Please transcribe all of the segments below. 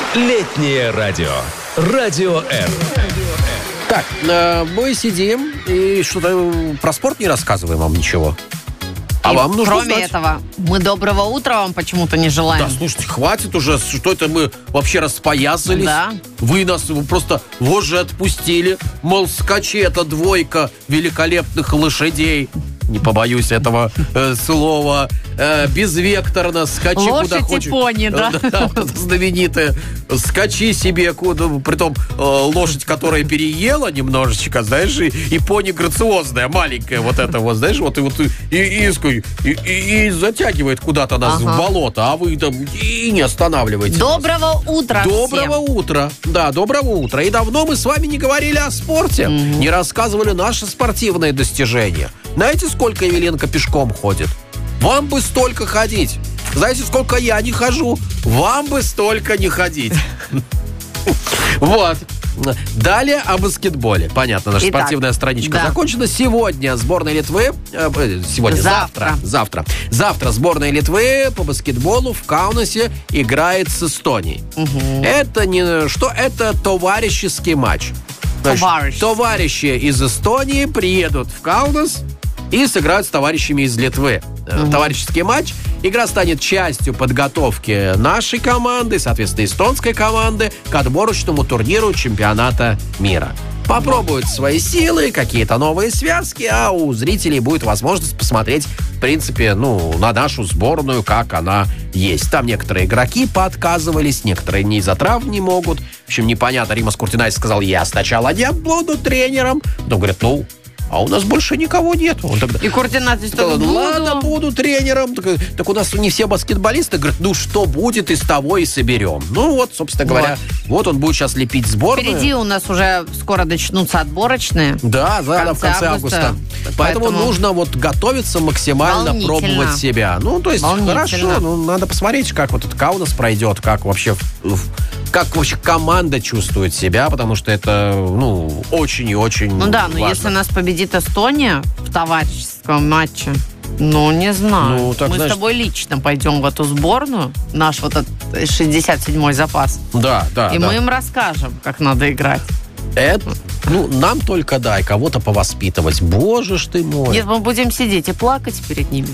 Летнее радио. Радио М. Так, мы сидим и что-то про спорт не рассказываем вам ничего. А И вам нужно кроме знать. этого, мы доброго утра вам почему-то не желаем. Да, слушайте, хватит уже, что это мы вообще распоясались. Да. Вы нас просто вожжи отпустили. Мол, скачи, это двойка великолепных лошадей. Не побоюсь этого слова. Безвекторно, скачи Лошадь куда и хочешь. пони, да? Это знаменитое. Скачи себе куда. Притом лошадь, которая переела немножечко, знаешь, и пони грациозная, маленькая вот эта вот, знаешь, и затягивает куда-то нас в болото, а вы там и не останавливаете. Доброго утра Доброго всем. утра. Да, доброго утра. И давно мы с вами не говорили о спорте, не рассказывали наши спортивные достижения. Знаете, сколько Евеленка пешком ходит? Вам бы столько ходить. Знаете, сколько я не хожу? Вам бы столько не ходить. Вот. Далее о баскетболе. Понятно, наша Итак, спортивная страничка да. закончена. Сегодня сборная Литвы... Завтра сборная Литвы по баскетболу в Каунасе играет с Эстонией. Это не что, это товарищеский матч. Значит, товарищи из Эстонии приедут в Каунас и сыграют с товарищами из Литвы. Товарищеский матч. Игра станет частью подготовки нашей команды, соответственно, эстонской команды к отборочному турниру чемпионата мира. Попробуют свои силы, какие-то новые связки, а у зрителей будет возможность посмотреть, в принципе, на нашу сборную, как она есть. Там некоторые игроки поотказывались, некоторые не из-за травм не могут. В общем, непонятно. Римас Куртинайс сказал, я сначала не буду тренером. Потом говорят, а у нас больше никого нет. Он тогда И Куртинайс сказал, ладно, буду тренером. Так у нас не все баскетболисты. Говорят, что будет, из того и соберем. Собственно говоря, вот он будет сейчас лепить сборную. Впереди у нас уже скоро начнутся отборочные. Да, в конце августа. Поэтому нужно готовиться максимально, пробовать себя. То есть, хорошо, надо посмотреть, как вот этот Каунас пройдет, как вообще команда чувствует себя, потому что это, очень и очень важно. Но если нас победит Эстония в товарищеском матче, не знаю. Мы с тобой лично пойдем в эту сборную, наш вот этот 67-й запас. Да. И мы им расскажем, как надо играть. Это, нам только дай кого-то повоспитывать. Боже ж ты мой. Нет, мы будем сидеть и плакать перед ними.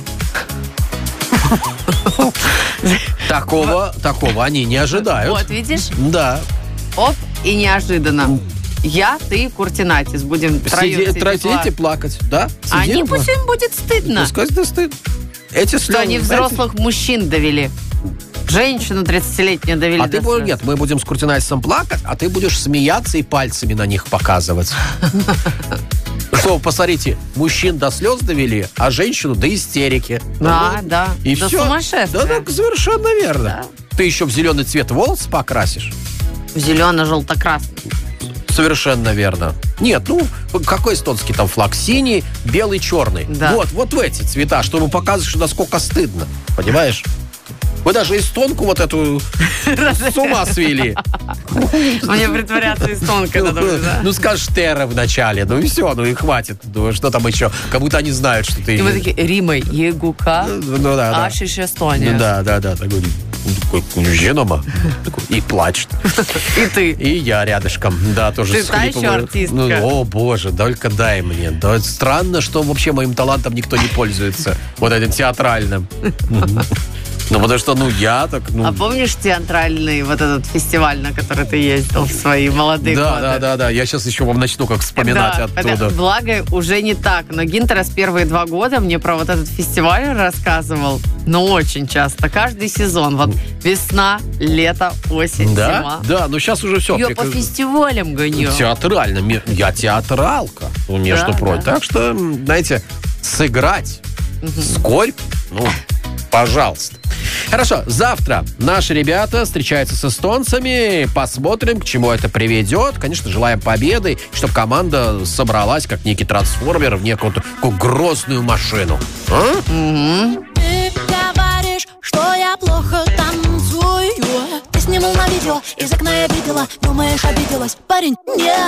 Такого они не ожидают. Вот, видишь? Да. Оп, и неожиданно. Я, ты, Куртинатис будем троем сидеть и плакать, да? Пусть им будет стыдно. Пускай стыдно. Что они взрослых мужчин довели. Женщину 30-летнюю довели. А ты будешь, нет, мы будем с Куртинайсом плакать, а ты будешь смеяться и пальцами на них показывать. Что, посмотрите, мужчин до слез довели, а женщину до истерики. Да. И до все. сумасшествия. Да, совершенно верно. Ты еще в зеленый цвет волос покрасишь? В зелено-желто-красный. Совершенно верно. Нет, какой эстонский там флаг? Синий, белый, черный. Да. Вот в эти цвета, чтобы показывать, насколько стыдно. Понимаешь? Вы даже эстонку вот эту с ума свели. Мне притворяться эстонкой надо будет, да? Скажешь Терра вначале, и все, и хватит. Что там еще? Как будто они знают, что ты... И мы такие, Рима, Егука, Ашиш, Эстония. Да. Такой Женома. И плачет. И ты. И я рядышком. Да, тоже ты та еще артистка. О, боже, только дай мне. Да, странно, что вообще моим талантом никто не пользуется. Вот этим театральным. Потому что, я так... А помнишь театральный вот этот фестиваль, на который ты ездил в свои молодые годы? Да. Я сейчас еще вам начну как вспоминать оттуда. Благо, уже не так. Но Гинтерас первые 2 года мне про вот этот фестиваль рассказывал. Очень часто. Каждый сезон. Вот весна, лето, осень, зима. Да, сейчас уже все. Я по фестивалям гоню. Театрально. Я театралка, между прочим. Так что, знаете, сыграть скорбь, пожалуйста. Хорошо, завтра наши ребята встречаются с эстонцами. Посмотрим, к чему это приведет. Конечно, желаем победы, чтобы команда собралась как некий трансформер в некую такую грозную машину. Ты говоришь, что я плохо танцую. Ты снимал на видео, из окна я видела. Думаешь, обиделась? Парень, нет.